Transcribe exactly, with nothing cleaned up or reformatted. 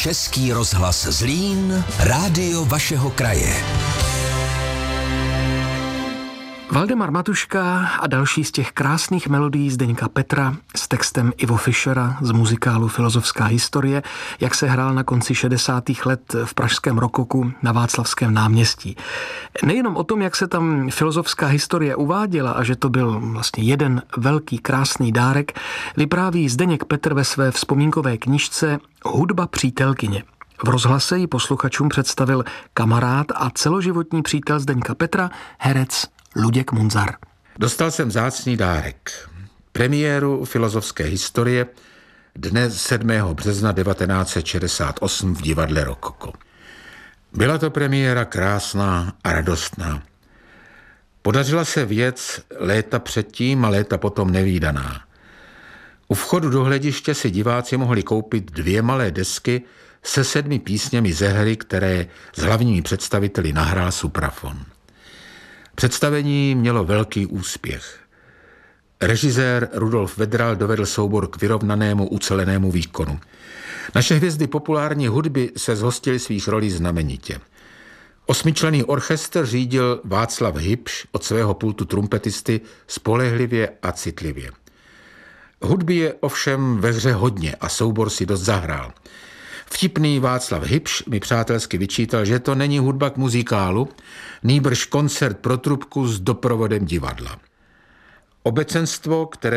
Český rozhlas Zlín, rádio vašeho kraje. Valdemar Matuška a další z těch krásných melodií Zdeňka Petra s textem Ivo Fischera z muzikálu Filozofská historie, jak se hrál na konci šedesátých let v pražském Rokoku na Václavském náměstí. Nejenom o tom, jak se tam filozofská historie uváděla a že to byl vlastně jeden velký krásný dárek, vypráví Zdeněk Petr ve své vzpomínkové knížce Hudba přítelkyně. V rozhlase ji posluchačům představil kamarád a celoživotní přítel Zdeňka Petra, herec Luděk Munzar. Dostal jsem vzácný dárek. Premiéru filozofské historie dne sedmého března devatenáct set šedesát osm v divadle Rokoko. Byla to premiéra krásná a radostná. Podařila se věc léta předtím a léta potom nevídaná. U vchodu do hlediště si diváci mohli koupit dvě malé desky se sedmi písněmi ze hry, které s hlavními představiteli nahrál Suprafon. Představení mělo velký úspěch. Režisér Rudolf Vedral dovedl soubor k vyrovnanému, ucelenému výkonu. Naše hvězdy populární hudby se zhostily svých rolí znamenitě. Osmičlenný orchestr řídil Václav Hybš od svého pultu trumpetisty spolehlivě a citlivě. Hudby je ovšem ve hře hodně a soubor si dost zahrál. Vtipný Václav Hybš mi přátelsky vyčítal, že to není hudba k muzikálu, nýbrž koncert pro trubku s doprovodem divadla. Obecenstvo, které